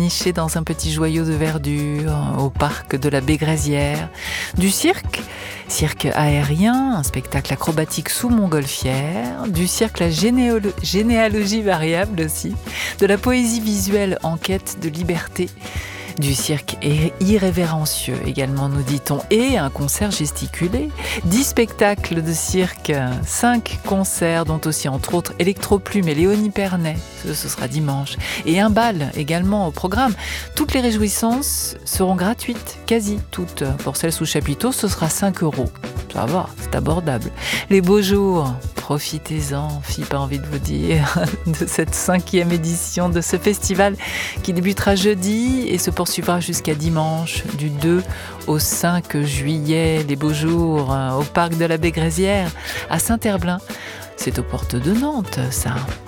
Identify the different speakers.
Speaker 1: niché dans un petit joyau de verdure au parc de la Bégrésière. Du cirque aérien, un spectacle acrobatique sous montgolfière, du cirque la généalogie variable aussi, de la poésie visuelle en quête de liberté, du cirque irrévérencieux également, nous dit-on, et un concert gesticulé, 10 spectacles de cirque, 5 concerts, dont aussi entre autres Electroplume et Léonie Pernet, ce sera dimanche, et un bal également au programme. Toutes les réjouissances seront gratuites, quasi toutes. Pour celles sous chapiteau, ce sera 5 €. Ça va, c'est abordable. Les beaux jours, profitez-en, pas envie de vous dire, de cette 5e édition de ce festival qui débutera jeudi et se poursuivra jusqu'à dimanche, du 2 au 5 juillet. Les beaux jours au parc de la Bégrésière, à Saint-Herblain. C'est aux portes de Nantes, ça.